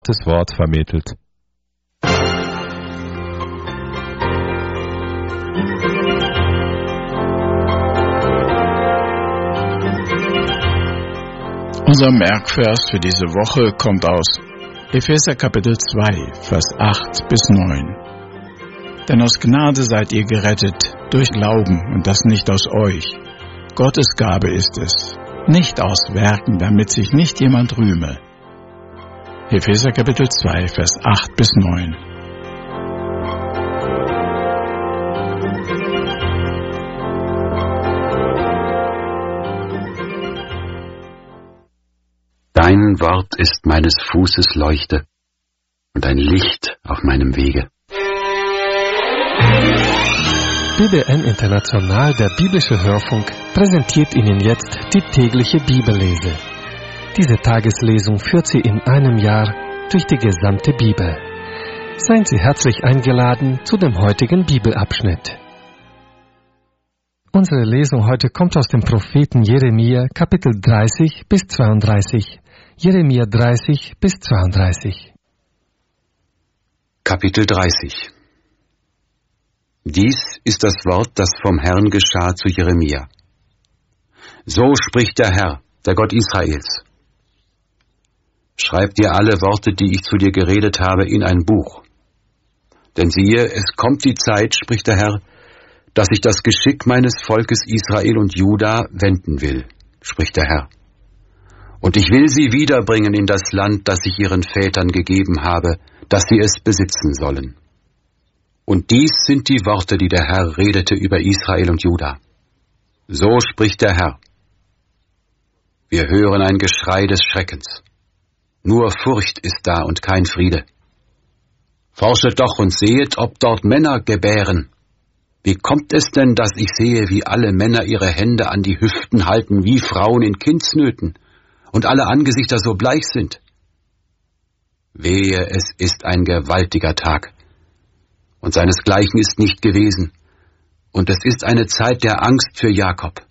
Das Wort vermittelt. Unser Merkvers für diese Woche kommt aus Epheser Kapitel 2, Vers 8 bis 9. Denn aus Gnade seid ihr gerettet, durch Glauben, und das nicht aus euch. Gottes Gabe ist es, nicht aus Werken, damit sich nicht jemand rühme. Epheser Kapitel 2, Vers 8 bis 9. Dein Wort ist meines Fußes Leuchte und ein Licht auf meinem Wege. BBN International, der biblische Hörfunk, präsentiert Ihnen jetzt die tägliche Bibellese. Diese Tageslesung führt Sie in einem Jahr durch die gesamte Bibel. Seien Sie herzlich eingeladen zu dem heutigen Bibelabschnitt. Unsere Lesung heute kommt aus dem Propheten Jeremia, Kapitel 30 bis 32. Jeremia 30 bis 32. Kapitel 30. Dies ist das Wort, das vom Herrn geschah zu Jeremia. So spricht der Herr, der Gott Israels. Schreib dir alle Worte, die ich zu dir geredet habe, in ein Buch. Denn siehe, es kommt die Zeit, spricht der Herr, dass ich das Geschick meines Volkes Israel und Juda wenden will, spricht der Herr. Und ich will sie wiederbringen in das Land, das ich ihren Vätern gegeben habe, dass sie es besitzen sollen. Und dies sind die Worte, die der Herr redete über Israel und Juda. So spricht der Herr. Wir hören ein Geschrei des Schreckens. Nur Furcht ist da und kein Friede. Forschet doch und sehet, ob dort Männer gebären. Wie kommt es denn, dass ich sehe, wie alle Männer ihre Hände an die Hüften halten, wie Frauen in Kindsnöten, und alle Angesichter so bleich sind? Wehe, es ist ein gewaltiger Tag, und seinesgleichen ist nicht gewesen, und es ist eine Zeit der Angst für Jakob.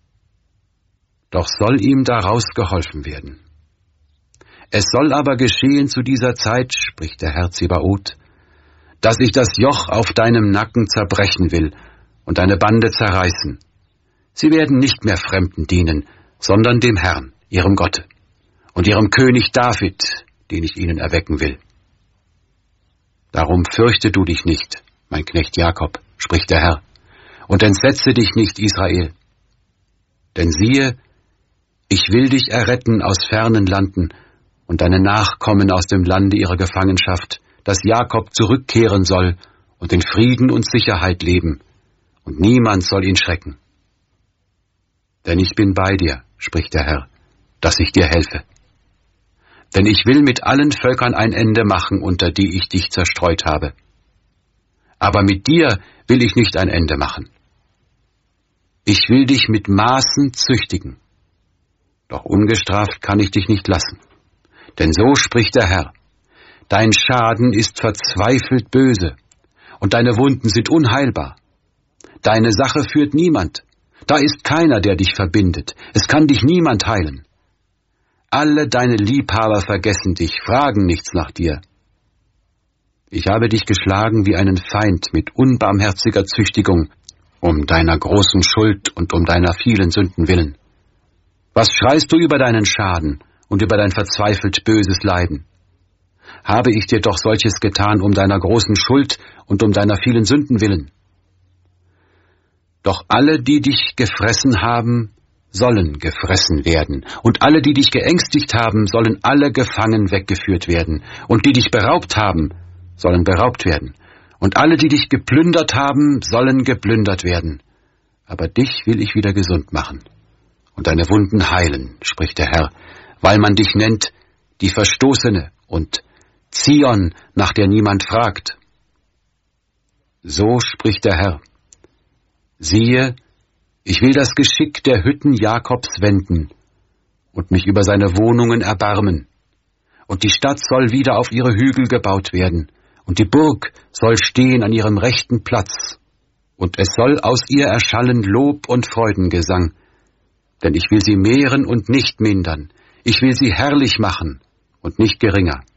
Doch soll ihm daraus geholfen werden. Es soll aber geschehen zu dieser Zeit, spricht der Herr Zebaoth, dass ich das Joch auf deinem Nacken zerbrechen will und deine Bande zerreißen. Sie werden nicht mehr Fremden dienen, sondern dem Herrn, ihrem Gott, und ihrem König David, den ich ihnen erwecken will. Darum fürchte du dich nicht, mein Knecht Jakob, spricht der Herr, und entsetze dich nicht, Israel. Denn siehe, ich will dich erretten aus fernen Landen und deine Nachkommen aus dem Lande ihrer Gefangenschaft, dass Jakob zurückkehren soll und in Frieden und Sicherheit leben, und niemand soll ihn schrecken. Denn ich bin bei dir, spricht der Herr, dass ich dir helfe. Denn ich will mit allen Völkern ein Ende machen, unter die ich dich zerstreut habe. Aber mit dir will ich nicht ein Ende machen. Ich will dich mit Maßen züchtigen. Doch ungestraft kann ich dich nicht lassen. Denn so spricht der Herr, dein Schaden ist verzweifelt böse, und deine Wunden sind unheilbar. Deine Sache führt niemand, da ist keiner, der dich verbindet, es kann dich niemand heilen. Alle deine Liebhaber vergessen dich, fragen nichts nach dir. Ich habe dich geschlagen wie einen Feind mit unbarmherziger Züchtigung, um deiner großen Schuld und um deiner vielen Sünden willen. Was schreist du über deinen Schaden und über dein verzweifelt böses Leiden? Habe ich dir doch solches getan um deiner großen Schuld und um deiner vielen Sünden willen? Doch alle, die dich gefressen haben, sollen gefressen werden, und alle, die dich geängstigt haben, sollen alle gefangen weggeführt werden, und die dich beraubt haben, sollen beraubt werden, und alle, die dich geplündert haben, sollen geplündert werden. Aber dich will ich wieder gesund machen und deine Wunden heilen, spricht der Herr, weil man dich nennt, die Verstoßene, und Zion, nach der niemand fragt. So spricht der Herr. Siehe, ich will das Geschick der Hütten Jakobs wenden und mich über seine Wohnungen erbarmen. Und die Stadt soll wieder auf ihre Hügel gebaut werden, und die Burg soll stehen an ihrem rechten Platz. Und es soll aus ihr erschallen Lob und Freudengesang. Denn ich will sie mehren und nicht mindern. Ich will sie herrlich machen und nicht geringer.